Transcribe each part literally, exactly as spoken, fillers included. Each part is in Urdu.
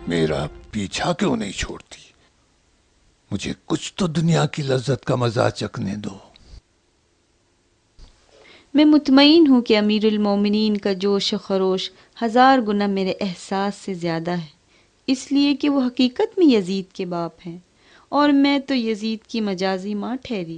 میرا پیچھا کیوں نہیں چھوڑتی؟ مجھے کچھ تو دنیا کی لذت کا مزہ چکھنے دو۔ میں مطمئن ہوں کہ امیر المومنین کا جوش و خروش ہزار گنا میرے احساس سے زیادہ ہے، اس لیے کہ وہ حقیقت میں یزید کے باپ ہیں اور میں تو یزید کی مجازی ماں ٹھہری۔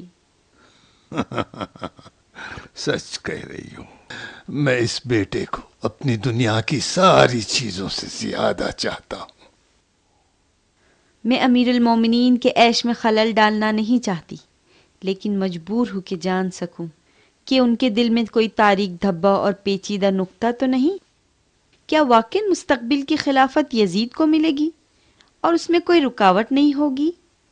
سچ کہہ رہی ہوں، میں اس بیٹے کو اپنی دنیا کی ساری چیزوں سے زیادہ چاہتا ہوں۔ میں امیر المومنین کے عیش میں خلل ڈالنا نہیں چاہتی، لیکن مجبور ہوں کہ جان سکوں کہ ان کے دل میں کوئی تاریک دھبا اور پیچیدہ نقطہ تو نہیں۔ کیا واقعی مستقبل کی خلافت یزید کو ملے گی اور اس میں کوئی رکاوٹ نہیں ہوگی؟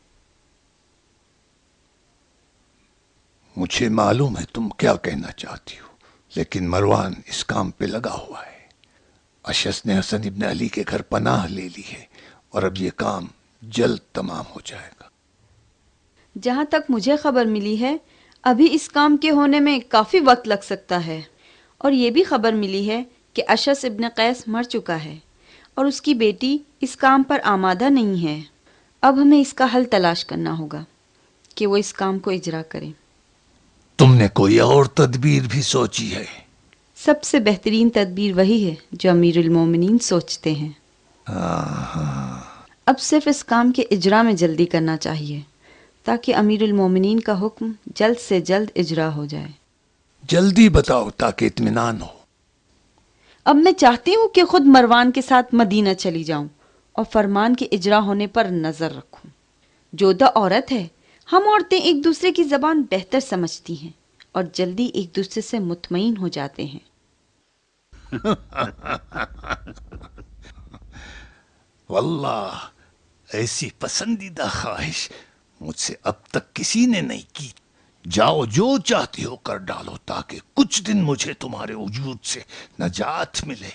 مجھے معلوم ہے تم کیا کہنا چاہتی ہو، لیکن مروان اس کام پہ لگا ہوا ہے۔ اشس نے حسن ابن علی کے گھر پناہ لے لی ہے اور اب یہ کام جلد تمام ہو جائے گا۔ جہاں تک مجھے خبر ملی ہے ابھی اس کام کے ہونے میں کافی وقت لگ سکتا ہے، اور یہ بھی خبر ملی ہے کہ اشس ابن قیس مر چکا ہے اور اس کی بیٹی اس کام پر آمادہ نہیں ہے۔ اب ہمیں اس کا حل تلاش کرنا ہوگا کہ وہ اس کام کو اجرا کریں۔ تم نے کوئی اور تدبیر بھی سوچی ہے؟ سب سے بہترین تدبیر وہی ہے جو امیر المومنین سوچتے ہیں۔ اب صرف اس کام کے اجرا میں جلدی کرنا چاہیے تاکہ امیر المومنین کا حکم جلد سے جلد اجرا ہو جائے۔ جلدی بتاؤ تاکہ اطمینان ہو۔ اب میں چاہتی ہوں کہ خود مروان کے ساتھ مدینہ چلی جاؤں اور فرمان کے اجرا ہونے پر نظر رکھوں۔ جودہ عورت ہے، ہم عورتیں ایک دوسرے کی زبان بہتر سمجھتی ہیں اور جلدی ایک دوسرے سے مطمئن ہو جاتے ہیں۔ واللہ ایسی پسندیدہ خواہش مجھ سے اب تک کسی نے نہیں کی۔ جاؤ جو چاہتی ہو کر ڈالو تاکہ کچھ دن مجھے تمہارے وجود سے نجات ملے۔